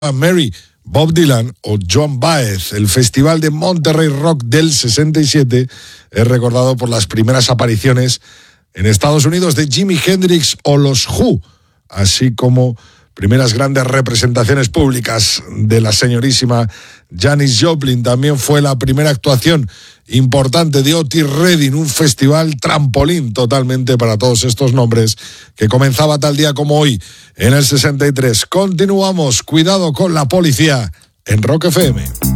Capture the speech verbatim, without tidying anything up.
Mary, Bob Dylan o Joan Baez. El Festival de Monterrey Rock del sesenta y siete es recordado por las primeras apariciones en Estados Unidos de Jimi Hendrix o los Who, así como primeras grandes representaciones públicas de la señorísima Janis Joplin. También fue la primera actuación importante de Otis Redding, un festival trampolín totalmente para todos estos nombres, que comenzaba tal día como hoy, en el sesenta y tres. Continuamos, cuidado con la policía, en Rock F M.